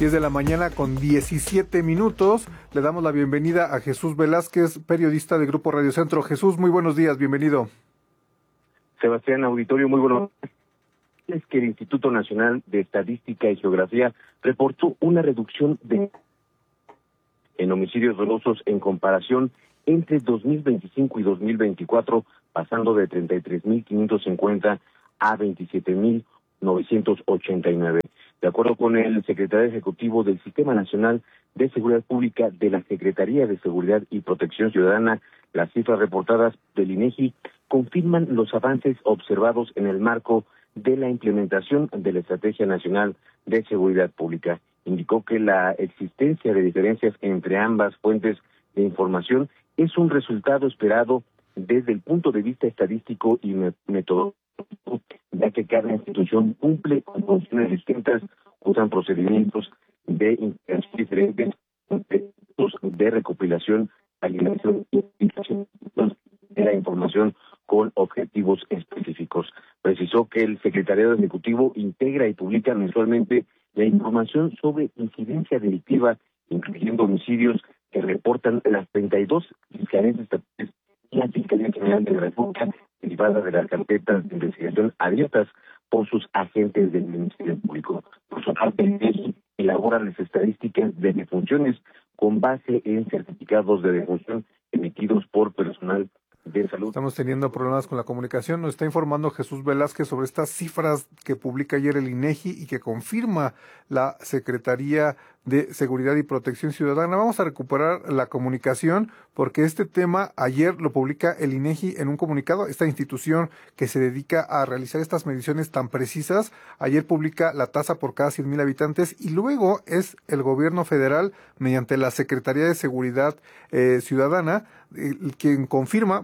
10 de la mañana con 17 minutos. Le damos la bienvenida a Jesús Velázquez, periodista de Grupo Radio Centro. Jesús, muy buenos días, bienvenido. Sebastián, auditorio, muy buenos días. Es que el Instituto Nacional de Estadística y Geografía reportó una reducción en homicidios dolosos en comparación entre 2025 y 2024, pasando de 33.550 a 27.989. De acuerdo con el secretario ejecutivo del Sistema Nacional de Seguridad Pública de la Secretaría de Seguridad y Protección Ciudadana, las cifras reportadas del INEGI confirman los avances observados en el marco de la implementación de la Estrategia Nacional de Seguridad Pública. Indicó que la existencia de diferencias entre ambas fuentes de información es un resultado esperado desde el punto de vista estadístico y metodológico, ya que cada institución cumple con funciones distintas, usan procedimientos de integración diferentes, de recopilación, alineación y utilización de la información con objetivos específicos. Precisó que el Secretariado Ejecutivo integra y publica mensualmente la información sobre incidencia delictiva, incluyendo homicidios que reportan las 32 fiscalías estatales y la Fiscalía General de la República, derivadas de las carpetas de investigación abiertas por sus agentes del Ministerio Público. Por su parte, elabora las estadísticas de defunciones con base en certificados de defunción emitidos por personal de salud. Estamos teniendo problemas con la comunicación. Nos está informando Jesús Velázquez sobre estas cifras que publica ayer el INEGI y que confirma la Secretaría de Seguridad y Protección Ciudadana. Vamos a recuperar la comunicación porque este tema ayer lo publica el INEGI en un comunicado. Esta institución que se dedica a realizar estas mediciones tan precisas, ayer publica la tasa por cada 100,000 habitantes y luego es el gobierno federal, mediante la Secretaría de Seguridad Ciudadana, quien confirma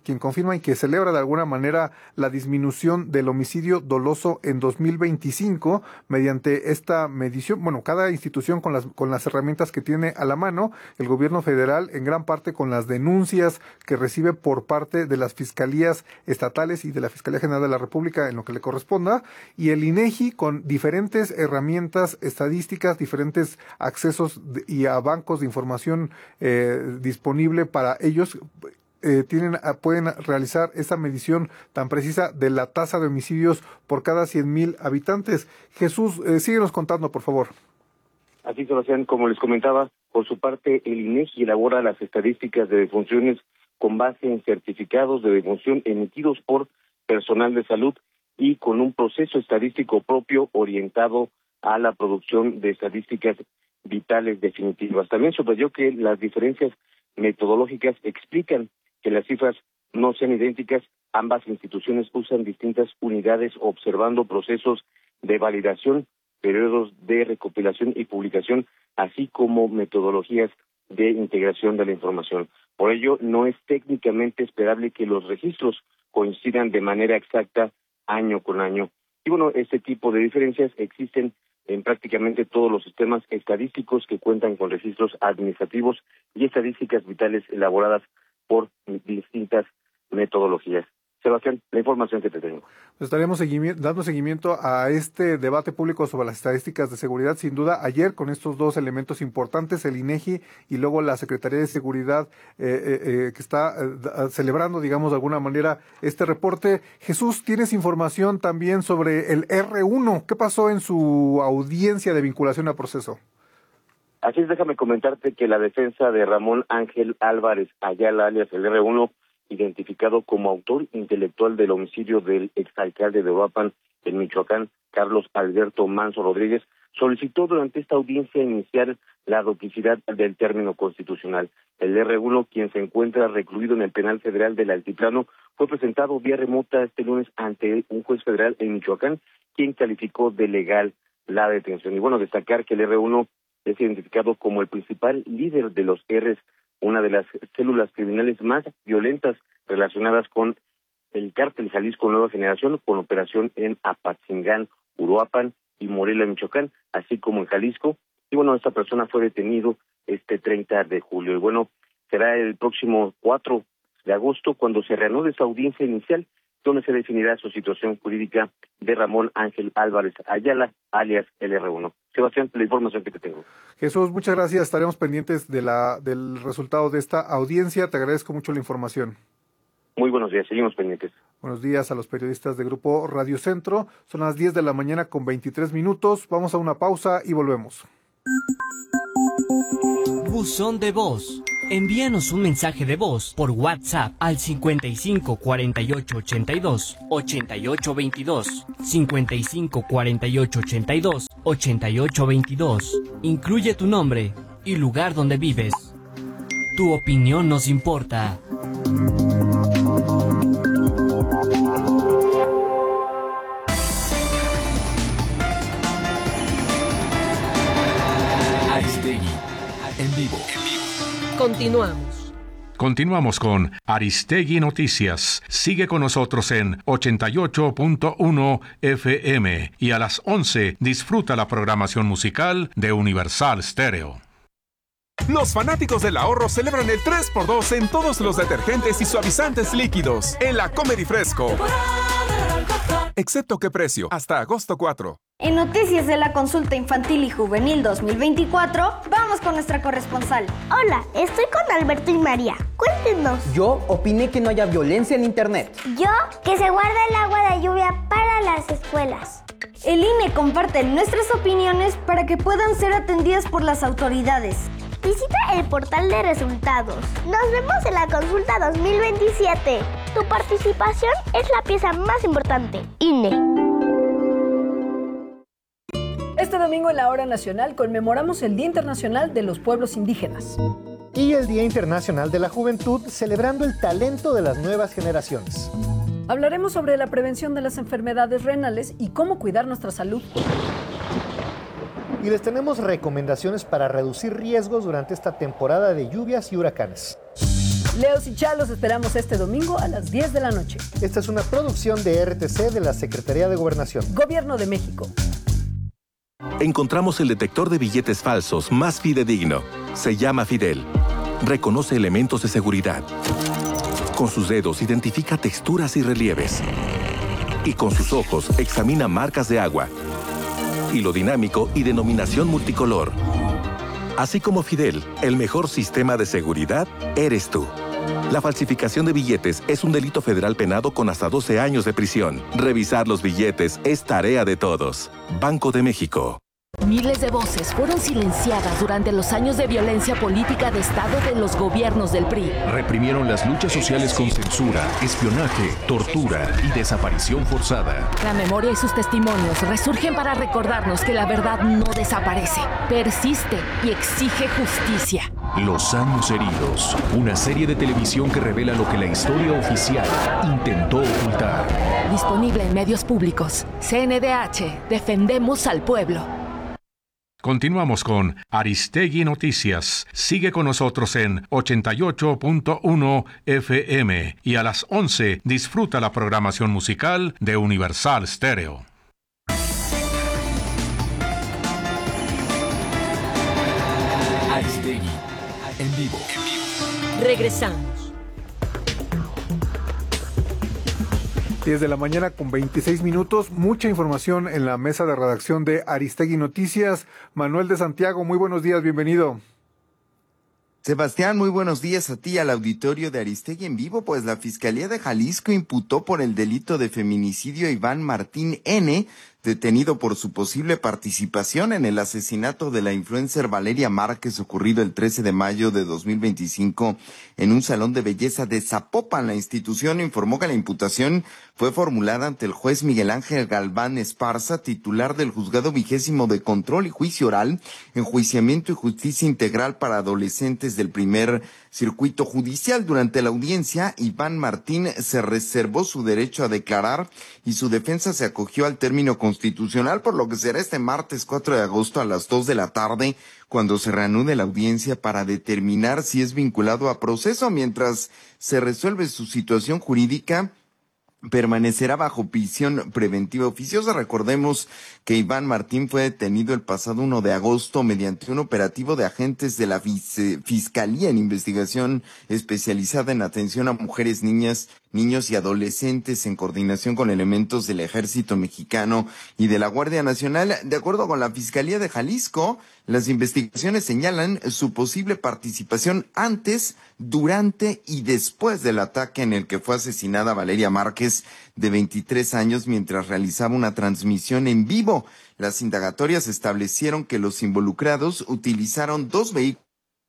y que celebra de alguna manera la disminución del homicidio doloso en 2025 mediante esta medición. Bueno, cada institución con las herramientas que tiene a la mano, el gobierno federal en gran parte con las denuncias que recibe por parte de las fiscalías estatales y de la Fiscalía General de la República en lo que le corresponda, y el INEGI con diferentes herramientas estadísticas, diferentes accesos y a bancos de información disponible para ellos. Pueden realizar esta medición tan precisa de la tasa de homicidios por cada 100,000 habitantes. Jesús, síguenos contando, por favor. Así, Sebastián, como les comentaba, por su parte, el INEGI elabora las estadísticas de defunciones con base en certificados de defunción emitidos por personal de salud y con un proceso estadístico propio orientado a la producción de estadísticas vitales definitivas. También subrayó que las diferencias metodológicas explican que las cifras no sean idénticas. Ambas instituciones usan distintas unidades observando procesos de validación, periodos de recopilación y publicación, así como metodologías de integración de la información. Por ello, no es técnicamente esperable que los registros coincidan de manera exacta año con año. Y bueno, este tipo de diferencias existen en prácticamente todos los sistemas estadísticos que cuentan con registros administrativos y estadísticas vitales elaboradas por distintas metodologías. Sebastián, la información que te tengo. Estaremos dando seguimiento a este debate público sobre las estadísticas de seguridad, sin duda, ayer con estos dos elementos importantes, el INEGI y luego la Secretaría de Seguridad que está celebrando, digamos, de alguna manera este reporte. Jesús, ¿tienes información también sobre el R1? ¿Qué pasó en su audiencia de vinculación a proceso? Así es, déjame comentarte que la defensa de Ramón Ángel Álvarez Ayala, alias el R1, identificado como autor intelectual del homicidio del exalcalde de Uruapan, en Michoacán, Carlos Alberto Manso Rodríguez, solicitó durante esta audiencia inicial la duplicidad del término constitucional. El R1, quien se encuentra recluido en el penal federal del Altiplano, fue presentado vía remota este lunes ante un juez federal en Michoacán, quien calificó de legal la detención. Y bueno, destacar que el R1 es identificado como el principal líder de los Rs, una de las células criminales más violentas relacionadas con el cártel Jalisco Nueva Generación, con operación en Apatzingán, Uruapan y Morelia, Michoacán, así como en Jalisco. Y bueno, esta persona fue detenido este 30 de julio. Y bueno, será el próximo 4 de agosto cuando se reanude esa audiencia inicial, donde se definirá su situación jurídica de Ramón Ángel Álvarez Ayala, alias LR1. Sebastián, la información que te tengo. Jesús, muchas gracias. Estaremos pendientes del resultado de esta audiencia. Te agradezco mucho la información. Muy buenos días, seguimos pendientes. Buenos días a los periodistas de Grupo Radio Centro. Son las 10 de la mañana con 23 minutos. Vamos a una pausa y volvemos. Buzón de voz. Envíanos un mensaje de voz por WhatsApp al 55 48 82 88 22, 55 48 82 88 22. Incluye tu nombre y lugar donde vives. Tu opinión nos importa. Aristegui en vivo. Continuamos con Aristegui Noticias. Sigue con nosotros en 88.1 FM y a las 11 disfruta la programación musical de Universal Stereo. Los fanáticos del ahorro celebran el 3x2 en todos los detergentes y suavizantes líquidos en la Comer y Fresco. Excepto qué precio, hasta agosto 4. En Noticias de la Consulta Infantil y Juvenil 2024, vamos con nuestra corresponsal. Hola, estoy con Alberto y María. Cuéntenos. Yo opiné que no haya violencia en Internet. Yo, que se guarda el agua de lluvia para las escuelas. El INE comparte nuestras opiniones para que puedan ser atendidas por las autoridades. Visita el portal de resultados. Nos vemos en la consulta 2027. Tu participación es la pieza más importante. INE. Este domingo en la Hora Nacional conmemoramos el Día Internacional de los Pueblos Indígenas. Y el Día Internacional de la Juventud, celebrando el talento de las nuevas generaciones. Hablaremos sobre la prevención de las enfermedades renales y cómo cuidar nuestra salud. Y les tenemos recomendaciones para reducir riesgos durante esta temporada de lluvias y huracanes. Leos y Chalos esperamos este domingo a las 10 de la noche. Esta es una producción de RTC de la Secretaría de Gobernación. Gobierno de México. Encontramos el detector de billetes falsos más fidedigno. Se llama Fidel. Reconoce elementos de seguridad. Con sus dedos identifica texturas y relieves. Y con sus ojos examina marcas de agua, hilo dinámico y denominación multicolor. Así como Fidel, el mejor sistema de seguridad eres tú. La falsificación de billetes es un delito federal penado con hasta 12 años de prisión. Revisar los billetes es tarea de todos. Banco de México. Miles de voces fueron silenciadas durante los años de violencia política de Estado de los gobiernos del PRI. Reprimieron las luchas sociales con censura, espionaje, tortura y desaparición forzada. La memoria y sus testimonios resurgen para recordarnos que la verdad no desaparece, persiste y exige justicia. Los años heridos, una serie de televisión que revela lo que la historia oficial intentó ocultar. Disponible en medios públicos. CNDH, defendemos al pueblo. Continuamos con Aristegui Noticias. Sigue con nosotros en 88.1 FM y a las 11 disfruta la programación musical de Universal Stereo. Aristegui en vivo. Regresamos. 10 de la mañana con 26 minutos, mucha información en la mesa de redacción de Aristegui Noticias. Manuel de Santiago, muy buenos días, bienvenido. Sebastián, muy buenos días a ti y al auditorio de Aristegui en vivo, pues la Fiscalía de Jalisco imputó por el delito de feminicidio a Iván Martín N., detenido por su posible participación en el asesinato de la influencer Valeria Márquez ocurrido el 13 de mayo de 2025 en un salón de belleza de Zapopan. La institución informó que la imputación fue formulada ante el juez Miguel Ángel Galván Esparza, titular del Juzgado 20 de Control y Juicio Oral, Enjuiciamiento y Justicia Integral para Adolescentes del Primer Circuito Judicial. Durante la audiencia, Iván Martín se reservó su derecho a declarar y su defensa se acogió al término constitucional, por lo que será este martes 4 de agosto a las 2 de la tarde cuando se reanude la audiencia para determinar si es vinculado a proceso. Mientras se resuelve su situación jurídica, permanecerá bajo prisión preventiva oficiosa. Recordemos que Iván Martín fue detenido el pasado 1 de agosto mediante un operativo de agentes de la Fiscalía en Investigación Especializada en Atención a Mujeres, Niñas niños y adolescentes en coordinación con elementos del Ejército Mexicano y de la Guardia Nacional. De acuerdo con la Fiscalía de Jalisco, las investigaciones señalan su posible participación antes, durante y después del ataque en el que fue asesinada Valeria Márquez, de 23 años, mientras realizaba una transmisión en vivo. Las indagatorias establecieron que los involucrados utilizaron 2 vehículos,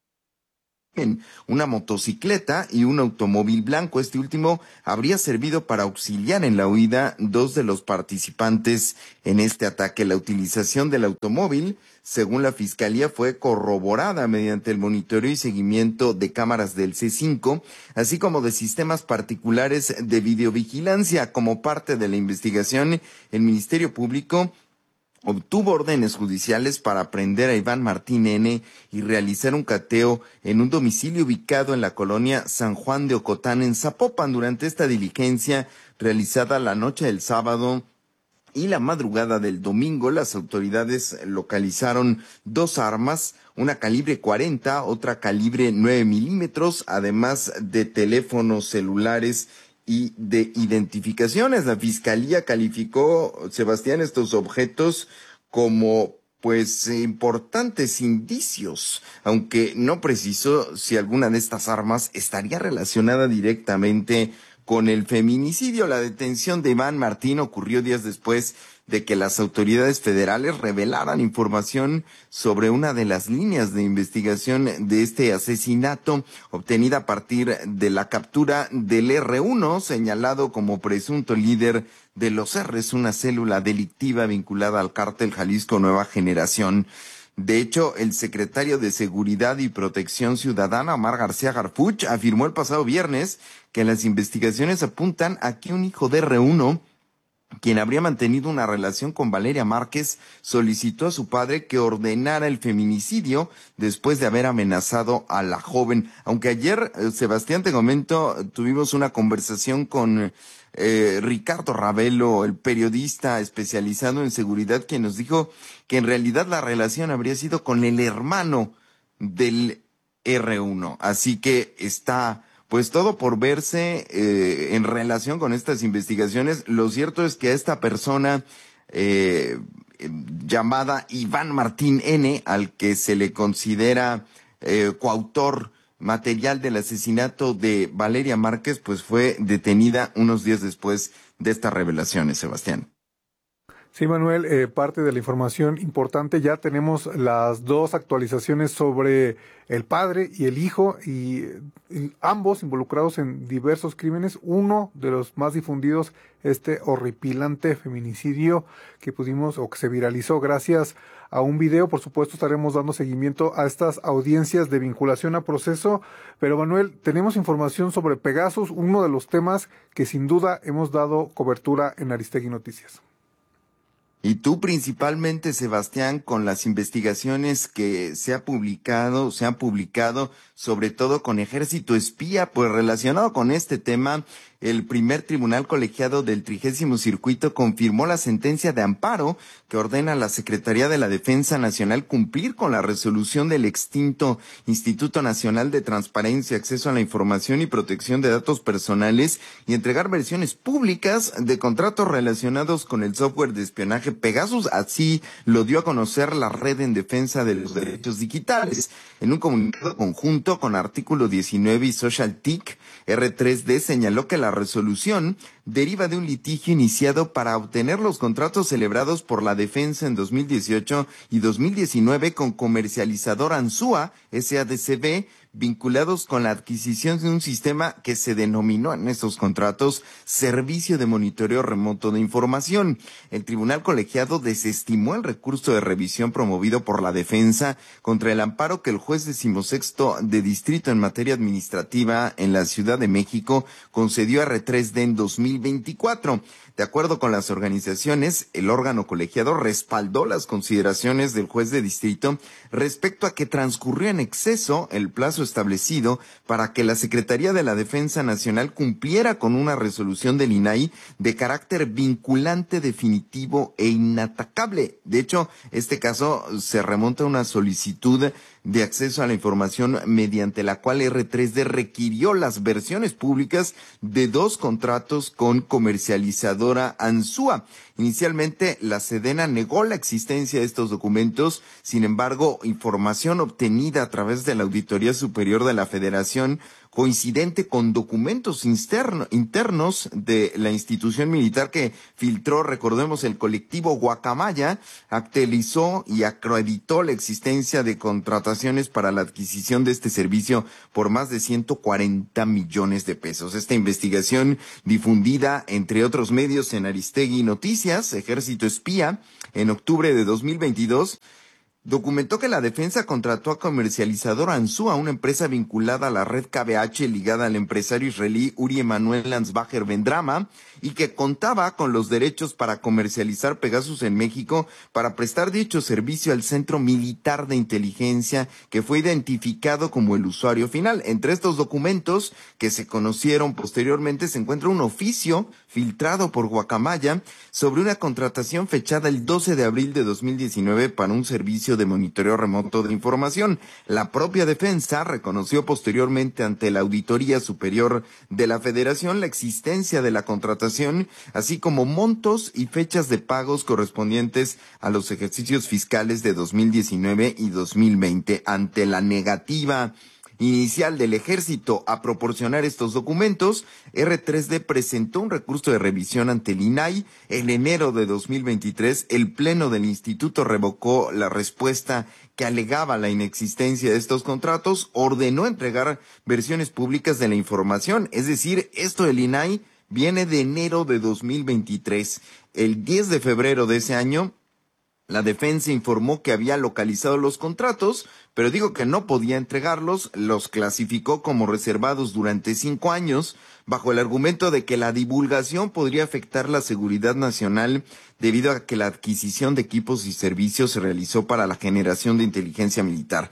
una motocicleta y un automóvil blanco. Este último habría servido para auxiliar en la huida 2 de los participantes en este ataque. La utilización del automóvil, según la Fiscalía, fue corroborada mediante el monitoreo y seguimiento de cámaras del C5, así como de sistemas particulares de videovigilancia. Como parte de la investigación, el Ministerio Público obtuvo órdenes judiciales para aprender a Iván Martín N. y realizar un cateo en un domicilio ubicado en la colonia San Juan de Ocotán, en Zapopan. Durante esta diligencia, realizada la noche del sábado y la madrugada del domingo, las autoridades localizaron 2 armas, una calibre 40, otra calibre 9 milímetros, además de teléfonos celulares y de identificaciones. La Fiscalía calificó, Sebastián, estos objetos como importantes indicios, aunque no precisó si alguna de estas armas estaría relacionada directamente con el feminicidio. La detención de Iván Martín ocurrió días después de que las autoridades federales revelaran información sobre una de las líneas de investigación de este asesinato, obtenida a partir de la captura del R1, señalado como presunto líder de los R's, una célula delictiva vinculada al cártel Jalisco Nueva Generación. De hecho, el secretario de Seguridad y Protección Ciudadana, Omar García Harfuch, afirmó el pasado viernes que las investigaciones apuntan a que un hijo de R1, quien habría mantenido una relación con Valeria Márquez, solicitó a su padre que ordenara el feminicidio después de haber amenazado a la joven. Aunque ayer, Sebastián, te comento, tuvimos una conversación con Ricardo Ravelo, el periodista especializado en seguridad, quien nos dijo que en realidad la relación habría sido con el hermano del R1. Así que está todo por verse en relación con estas investigaciones. Lo cierto es que a esta persona llamada Iván Martín N., al que se le considera coautor material del asesinato de Valeria Márquez, fue detenida unos días después de estas revelaciones, Sebastián. Sí, Manuel, parte de la información importante, ya tenemos las 2 actualizaciones sobre el padre y el hijo, y ambos involucrados en diversos crímenes. Uno de los más difundidos, este horripilante feminicidio que pudimos, o que se viralizó gracias a un video. Por supuesto, estaremos dando seguimiento a estas audiencias de vinculación a proceso. Pero, Manuel, tenemos información sobre Pegasus, uno de los temas que sin duda hemos dado cobertura en Aristegui Noticias. Y tú principalmente, Sebastián, con las investigaciones que se han publicado, sobre todo con Ejército Espía, relacionado con este tema, el primer tribunal colegiado del 30º Circuito confirmó la sentencia de amparo que ordena a la Secretaría de la Defensa Nacional cumplir con la resolución del extinto Instituto Nacional de Transparencia, Acceso a la Información y Protección de Datos Personales y entregar versiones públicas de contratos relacionados con el software de espionaje Pegasus. Así lo dio a conocer la Red en Defensa de los Derechos Digitales. En un comunicado conjunto con Artículo 19 y SocialTIC, R3D señaló que la resolución deriva de un litigio iniciado para obtener los contratos celebrados por la defensa en 2018 y 2019 con comercializador Ansúa, SADCB, vinculados con la adquisición de un sistema que se denominó en estos contratos Servicio de Monitoreo Remoto de Información. El tribunal colegiado desestimó el recurso de revisión promovido por la defensa contra el amparo que el juez 16º de distrito en materia administrativa en la Ciudad de México concedió a R3D en 2024. De acuerdo con las organizaciones, el órgano colegiado respaldó las consideraciones del juez de distrito respecto a que transcurrió en exceso el plazo establecido para que la Secretaría de la Defensa Nacional cumpliera con una resolución del INAI de carácter vinculante, definitivo e inatacable. De hecho, este caso se remonta a una solicitud de acceso a la información, mediante la cual R3D requirió las versiones públicas de 2 contratos con comercializadora Ansúa. Inicialmente, la Sedena negó la existencia de estos documentos. Sin embargo, información obtenida a través de la Auditoría Superior de la Federación, coincidente con documentos internos de la institución militar que filtró, recordemos, el colectivo Guacamaya, actualizó y acreditó la existencia de contrataciones para la adquisición de este servicio por más de 140 millones de pesos. Esta investigación, difundida entre otros medios en Aristegui Noticias, Ejército Espía, en octubre de 2022, documentó que la defensa contrató a comercializadora Ansúa, una empresa vinculada a la red KBH ligada al empresario israelí Uri Emanuel Ansbacher Vendrama, y que contaba con los derechos para comercializar Pegasus en México para prestar dicho servicio al Centro Militar de Inteligencia, que fue identificado como el usuario final. Entre estos documentos que se conocieron posteriormente se encuentra un oficio filtrado por Guacamaya sobre una contratación fechada el 12 de abril de 2019 para un servicio de monitoreo remoto de información. La propia defensa reconoció posteriormente ante la Auditoría Superior de la Federación la existencia de la contratación, así como montos y fechas de pagos correspondientes a los ejercicios fiscales de 2019 y 2020. Ante la negativa inicial del Ejército a proporcionar estos documentos, R3D presentó un recurso de revisión ante el INAI. En enero de 2023, el Pleno del Instituto revocó la respuesta que alegaba la inexistencia de estos contratos, ordenó entregar versiones públicas de la información. Es decir, esto del INAI viene de enero de 2023. El 10 de febrero de ese año, la defensa informó que había localizado los contratos, pero dijo que no podía entregarlos. Los clasificó como reservados durante 5 años, bajo el argumento de que la divulgación podría afectar la seguridad nacional debido a que la adquisición de equipos y servicios se realizó para la generación de inteligencia militar.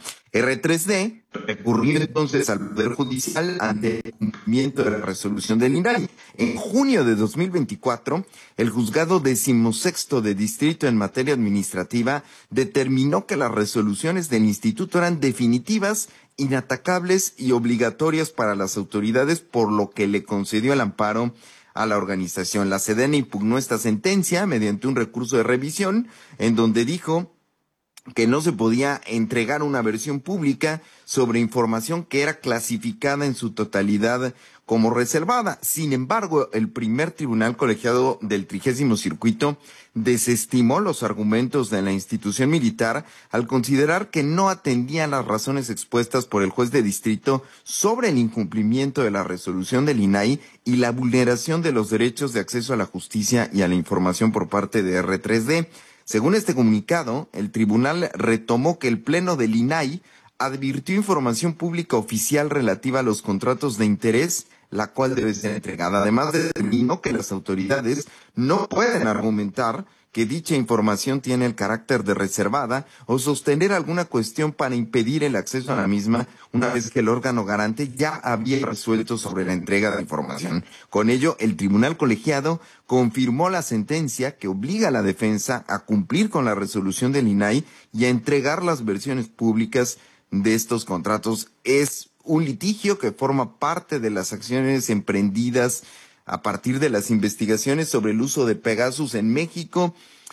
R3D recurrió entonces al Poder Judicial ante el cumplimiento de la resolución del INAI. En junio de 2024, el Juzgado 16º de Distrito en materia administrativa determinó que las resoluciones del instituto eran definitivas, inatacables y obligatorias para las autoridades, por lo que le concedió el amparo a la organización. La Sedena impugnó esta sentencia mediante un recurso de revisión, en donde dijo que no se podía entregar una versión pública sobre información que era clasificada en su totalidad como reservada. Sin embargo, el primer tribunal colegiado del 30º Circuito desestimó los argumentos de la institución militar al considerar que no atendían las razones expuestas por el juez de distrito sobre el incumplimiento de la resolución del INAI y la vulneración de los derechos de acceso a la justicia y a la información por parte de R3D. Según este comunicado, el tribunal retomó que el Pleno del INAI advirtió información pública oficial relativa a los contratos de interés, la cual debe ser entregada. Además, determinó que las autoridades no pueden argumentar que dicha información tiene el carácter de reservada o sostener alguna cuestión para impedir el acceso a la misma, una vez que el órgano garante ya había resuelto sobre la entrega de la información. Con ello, el tribunal colegiado confirmó la sentencia que obliga a la defensa a cumplir con la resolución del INAI y a entregar las versiones públicas de estos contratos. Es un litigio que forma parte de las acciones emprendidas a partir de las investigaciones sobre el uso de Pegasus en México.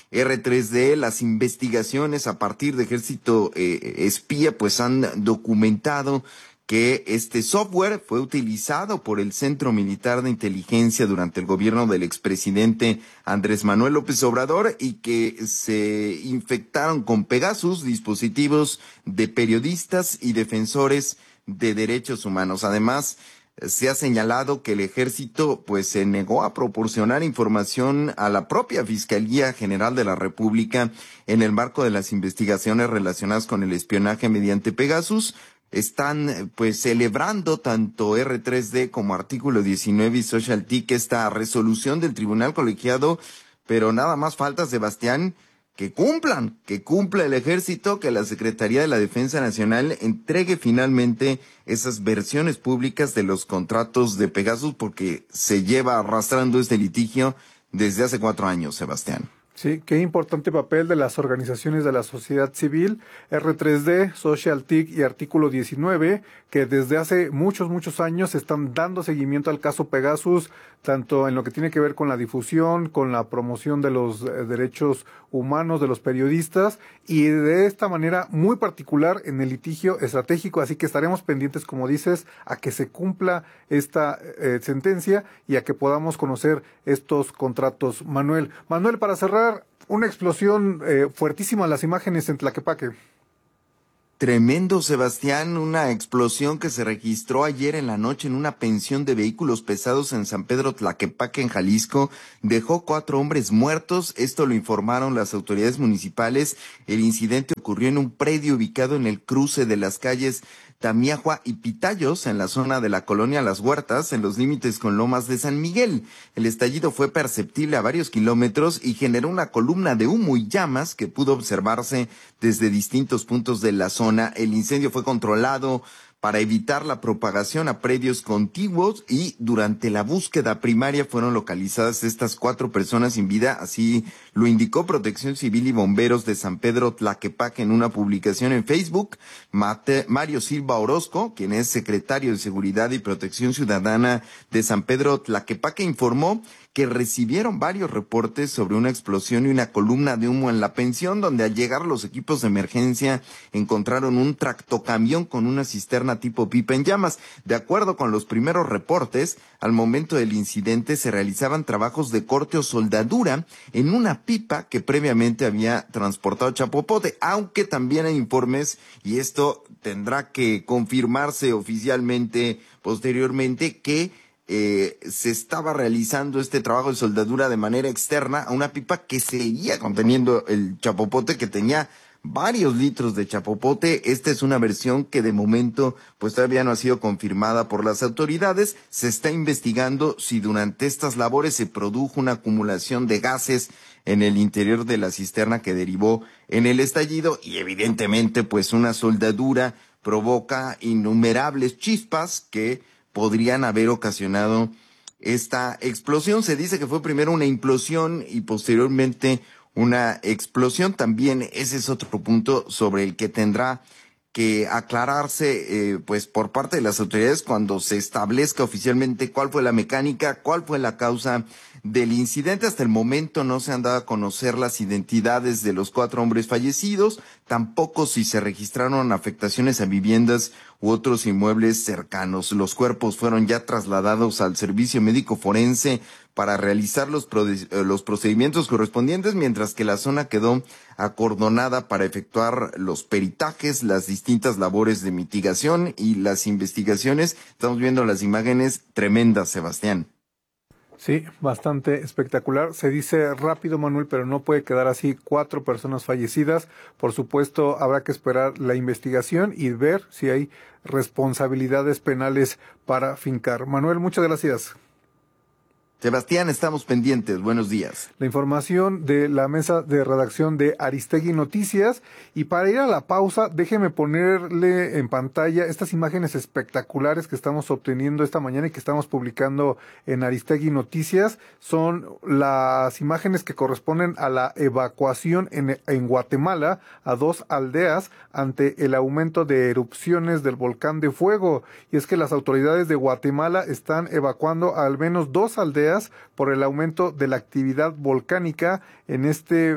R3D, las investigaciones a partir de Ejército Espía, pues han documentado que este software fue utilizado por el Centro Militar de Inteligencia durante el gobierno del expresidente Andrés Manuel López Obrador y que se infectaron con Pegasus dispositivos de periodistas y defensores de derechos humanos. Además, se ha señalado que el ejército pues se negó a proporcionar información a la propia Fiscalía General de la República en el marco de las investigaciones relacionadas con el espionaje mediante Pegasus. Están pues celebrando tanto R3D como Artículo 19 y SocialTIC esta resolución del tribunal colegiado, pero nada más falta, Sebastián, que cumpla el ejército, que la Secretaría de la Defensa Nacional entregue finalmente esas versiones públicas de los contratos de Pegasus, porque se lleva arrastrando este litigio desde hace 4 años, Sebastián. Sí, qué importante papel de las organizaciones de la sociedad civil, R3D, SocialTIC y Artículo 19, que desde hace muchos años están dando seguimiento al caso Pegasus, tanto en lo que tiene que ver con la difusión, con la promoción de los derechos humanos de los periodistas y de esta manera muy particular en el litigio estratégico. Así que estaremos pendientes, como dices, a que se cumpla esta sentencia y a que podamos conocer estos contratos. Manuel, para cerrar, una explosión fuertísima en las imágenes en Tlaquepaque. Tremendo, Sebastián, una explosión que se registró ayer en la noche en una pensión de vehículos pesados en San Pedro Tlaquepaque, en Jalisco, dejó 4 hombres muertos. Esto lo informaron las autoridades municipales. El incidente ocurrió en un predio ubicado en el cruce de las calles Tamiahua y Pitayos, en la zona de la colonia Las Huertas, en los límites con Lomas de San Miguel. El estallido fue perceptible a varios kilómetros y generó una columna de humo y llamas que pudo observarse desde distintos puntos de la zona. El incendio fue controlado para evitar la propagación a predios contiguos y durante la búsqueda primaria fueron localizadas estas 4 personas sin vida, así lo indicó Protección Civil y Bomberos de San Pedro Tlaquepaque en una publicación en Facebook. Mario Silva Orozco, quien es secretario de Seguridad y Protección Ciudadana de San Pedro Tlaquepaque, informó que recibieron varios reportes sobre una explosión y una columna de humo en la pensión, donde al llegar los equipos de emergencia encontraron un tractocamión con una cisterna tipo pipa en llamas. De acuerdo con los primeros reportes, al momento del incidente se realizaban trabajos de corte o soldadura en una pipa que previamente había transportado chapopote, aunque también hay informes, y esto tendrá que confirmarse oficialmente posteriormente, que se estaba realizando este trabajo de soldadura de manera externa a una pipa que seguía conteniendo el chapopote, que tenía varios litros de chapopote. Esta es una versión que de momento pues todavía no ha sido confirmada por las autoridades. Se está investigando si durante estas labores se produjo una acumulación de gases en el interior de la cisterna que derivó en el estallido, y evidentemente pues una soldadura provoca innumerables chispas que podrían haber ocasionado esta explosión. Se dice que fue primero una implosión y posteriormente una explosión. También ese es otro punto sobre el que tendrá que aclararse pues por parte de las autoridades cuando se establezca oficialmente cuál fue la mecánica, cuál fue la causa del incidente. Hasta el momento no se han dado a conocer las identidades de los 4 hombres fallecidos, tampoco si se registraron afectaciones a viviendas u otros inmuebles cercanos. Los cuerpos fueron ya trasladados al servicio médico forense para realizar los procedimientos correspondientes, mientras que la zona quedó acordonada para efectuar los peritajes, las distintas labores de mitigación y las investigaciones. Estamos viendo las imágenes tremendas, Sebastián. Sí, bastante espectacular. Se dice rápido, Manuel, pero no puede quedar así. 4 personas fallecidas. Por supuesto, habrá que esperar la investigación y ver si hay responsabilidades penales para fincar. Manuel, muchas gracias. Sebastián, estamos pendientes. Buenos días. La información de la mesa de redacción de Aristegui Noticias. Y para ir a la pausa, déjeme ponerle en pantalla estas imágenes espectaculares que estamos obteniendo esta mañana y que estamos publicando en Aristegui Noticias. Son las imágenes que corresponden a la evacuación en Guatemala a 2 aldeas ante el aumento de erupciones del volcán de fuego. Y es que las autoridades de Guatemala están evacuando a al menos 2 aldeas por el aumento de la actividad volcánica en este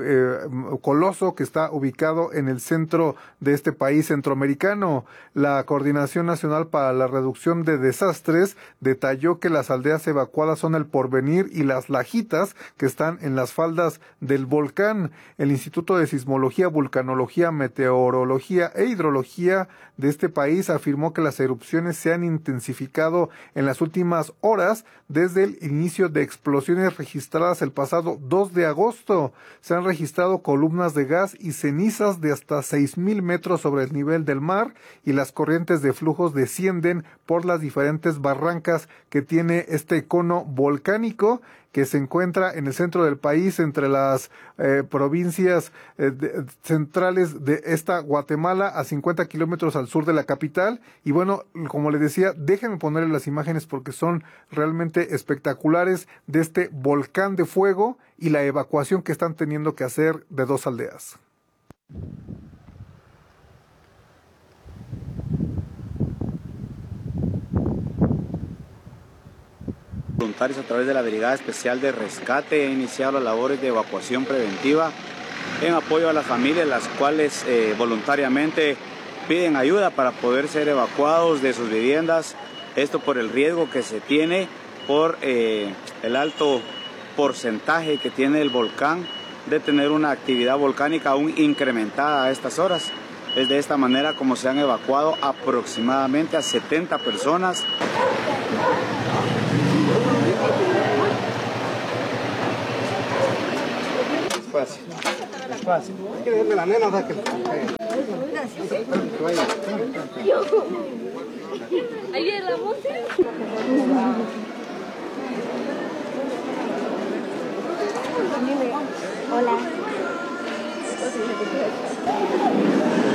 coloso que está ubicado en el centro de este país centroamericano. La Coordinación Nacional para la Reducción de Desastres detalló que las aldeas evacuadas son El Porvenir y Las Lajitas, que están en las faldas del volcán. El Instituto de Sismología, Vulcanología, Meteorología e Hidrología de este país afirmó que las erupciones se han intensificado en las últimas horas desde el inicio de explosiones registradas el pasado 2 de agosto. Se han registrado columnas de gas y cenizas de hasta 6,000 metros sobre el nivel del mar, y las corrientes de flujos descienden por las diferentes barrancas que tiene este cono volcánico, que se encuentra en el centro del país, entre las provincias centrales de esta Guatemala, a 50 kilómetros al sur de la capital. Y bueno, como les decía, déjenme ponerles las imágenes porque son realmente espectaculares de este volcán de fuego y la evacuación que están teniendo que hacer de 2 aldeas. Voluntarios a través de la Brigada Especial de Rescate han iniciado las labores de evacuación preventiva en apoyo a las familias, las cuales voluntariamente piden ayuda para poder ser evacuados de sus viviendas. Esto por el riesgo que se tiene por el alto porcentaje que tiene el volcán de tener una actividad volcánica aún incrementada a estas horas. Es de esta manera como se han evacuado aproximadamente a 70 personas. Despacio, despacio. ¿Quieres verme la nena o sea que ahí viene la música. Hola.